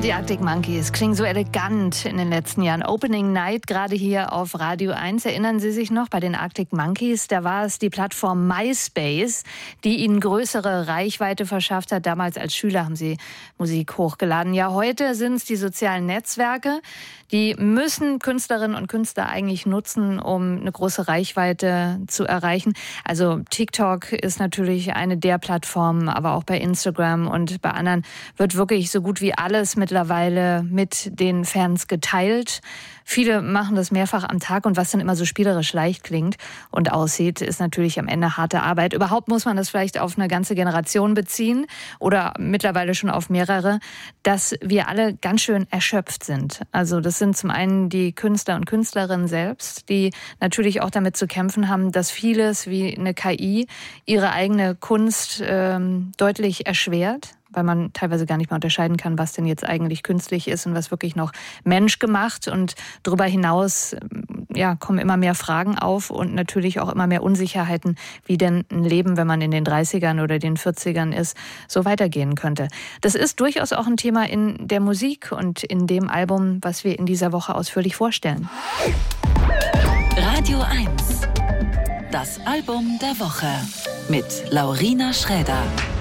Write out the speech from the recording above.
die Arctic Monkeys klingen so elegant in den letzten Jahren. Opening Night gerade hier auf Radio 1. Erinnern Sie sich noch, bei den Arctic Monkeys, da war es die Plattform MySpace, die ihnen größere Reichweite verschafft hat. Damals als Schüler haben sie Musik hochgeladen. Ja, heute sind es die sozialen Netzwerke. Die müssen Künstlerinnen und Künstler eigentlich nutzen, um eine große Reichweite zu erreichen. Also TikTok ist natürlich eine der Plattformen, aber auch bei Instagram und bei anderen wird wirklich so gut wie alles mittlerweile mit den Fans geteilt. Viele machen das mehrfach am Tag und was dann immer so spielerisch leicht klingt und aussieht, ist natürlich am Ende harte Arbeit. Überhaupt muss man das vielleicht auf eine ganze Generation beziehen oder mittlerweile schon auf mehrere, dass wir alle ganz schön erschöpft sind. Also das sind zum einen die Künstler und Künstlerinnen selbst, die natürlich auch damit zu kämpfen haben, dass vieles wie eine KI ihre eigene Kunst deutlich erschwert, weil man teilweise gar nicht mehr unterscheiden kann, was denn jetzt eigentlich künstlich ist und was wirklich noch menschgemacht. Und darüber hinaus kommen immer mehr Fragen auf und natürlich auch immer mehr Unsicherheiten, wie denn ein Leben, wenn man in den 30ern oder den 40ern ist, so weitergehen könnte. Das ist durchaus auch ein Thema in der Musik und in dem Album, was wir in dieser Woche ausführlich vorstellen. Radio 1. Das Album der Woche mit Laurina Schräder.